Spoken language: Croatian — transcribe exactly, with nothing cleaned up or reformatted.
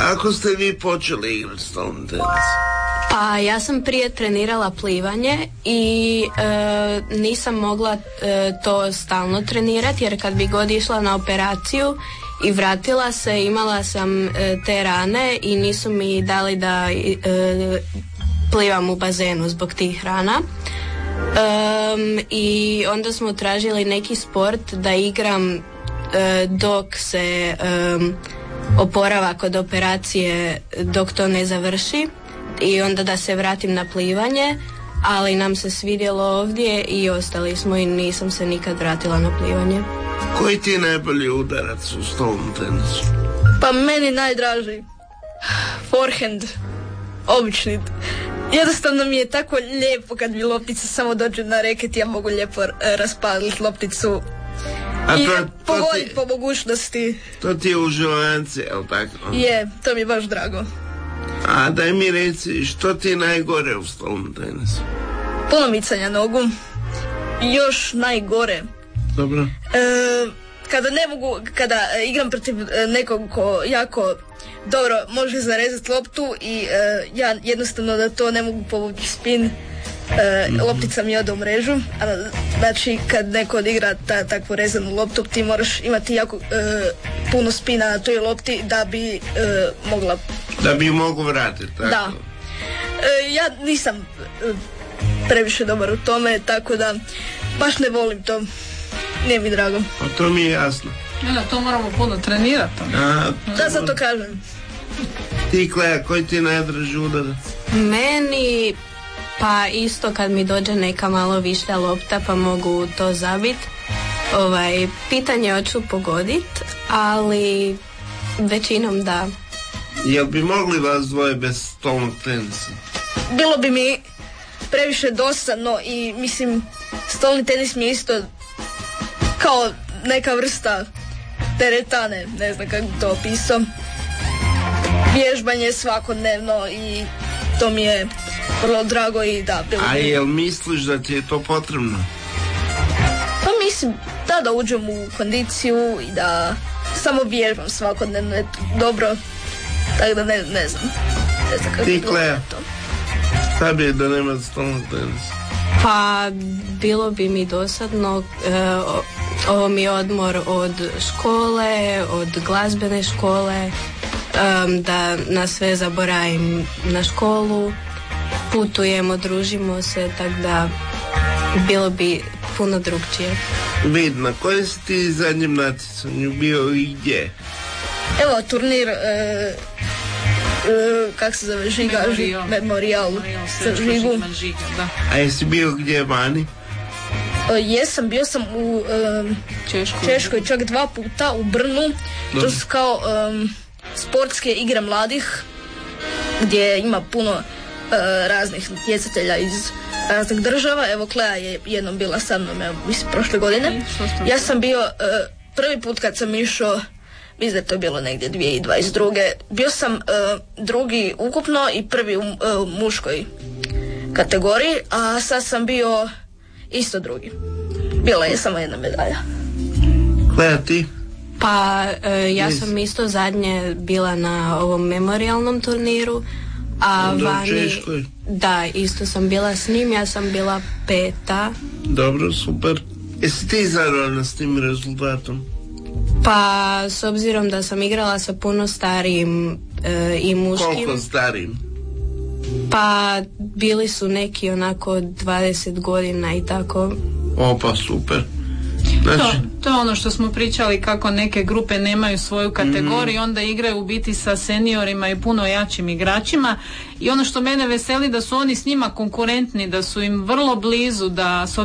Ako ste vi počeli igrati stolni tenis? Pa ja sam prije trenirala plivanje i e, nisam mogla e, to stalno trenirati, jer kad bi god išla na operaciju i vratila se, imala sam e, te rane i nisu mi dali da e, plivam u bazenu zbog tih rana. Um, i onda smo tražili neki sport da igram uh, dok se um, oporavak od operacije, dok to ne završi, i onda da se vratim na plivanje, ali nam se svidjelo ovdje i ostali smo i nisam se nikad vratila na plivanje. Koji ti je najbolji udarac u stolnom tenisu? Pa meni najdraži forehand, obični. Jednostavno mi je tako lijepo kad mi loptica samo dođe na reket, ja mogu lijepo uh, raspaliti lopticu A i to, pogoditi to po mogućnosti. To ti je uživance, jel tako? Je, to mi je baš drago. A daj mi reci, što ti je najgore u stolnom tenisu? Puno micanja nogu. Još najgore. Dobro. E, kada ne mogu, kada igram protiv nekog ko jako dobro može zarezati loptu i e, ja jednostavno da to ne mogu povući spin, e, mm-hmm. loptica mi ode u mrežu. A, znači kad neko odigra ta, takvu rezanu loptu, ti moraš imati jako e, puno spina na toj lopti da bi e, mogla... Da bi mogu vratiti, tako? Da. E, ja nisam e, previše dobar u tome, tako da baš ne volim to. Nije mi drago. A to mi je jasno. Ja, to moramo puno trenirati. A, da, sad to kažem. Ti, Kleja, koji ti je najdraži udarac? Meni pa isto kad mi dođe neka malo višlja lopta pa mogu to zabit. Ovaj, pitanje hoću pogodit, ali većinom da. Jel bi mogli vas dvoje bez stolnog tenisa? Bilo bi mi previše dosadno i mislim stolni tenis mi je isto kao neka vrsta teretane, ne znam kako to opisao. Vježbanje svakodnevno i to mi je vrlo drago i da. Bilo A bi... jel misliš da ti je to potrebno? Pa mislim da, da uđem u kondiciju i da samo vježbam svakodnevno, je dobro, tako da ne, ne znam. Ne znam kako ti, Kleja, to. šta bi je da nema stolnog tenisa? Pa bilo bi mi dosadno, e, ovo mi je odmor od škole, od glazbene škole, um, da na sve zaboravim na školu, putujemo, družimo se, tako da bilo bi puno drugčije. Vidno, koji si ti zadnjem natjecanju bio i gdje? Evo turnir, e, e, kak se zove, Žiga, Memorial, Memorial za Žigu. Žiga, da. A jesi bio gdje vani? E, jesam, bio sam u e, Češkoj. Češkoj čak dva puta, u Brnu. To su kao e, sportske igre mladih, gdje ima puno e, raznih natjecatelja iz raznih država. Evo Kleja je jednom bila sa mnom, evo, mislim, prošle godine. Ja sam bio e, prvi put kad sam išao, mislim da je to bilo negdje dvije tisuće dvadeset druge. Bio sam e, drugi ukupno i prvi u e, muškoj kategoriji, a sad sam bio isto drugi. Bila je samo jedna medalja. Kleja, ti? Pa e, ja sam isto zadnje bila na ovom memorialnom turniru, a Onda u vani... Češkoj? Da, isto sam bila s njim, ja sam bila peta. Dobro, super. Jesi ti zadovoljna s tim rezultatom? Pa s obzirom da sam igrala sa puno starijim e, i muškim. Koliko starijim? Pa bili su neki onako dvadeset godina i tako. O, pa super. Znači... To, to je ono što smo pričali, kako neke grupe nemaju svoju kategoriju, mm. onda igraju u biti sa seniorima i puno jačim igračima, i ono što mene veseli da su oni s njima konkurentni, da su im vrlo blizu, da s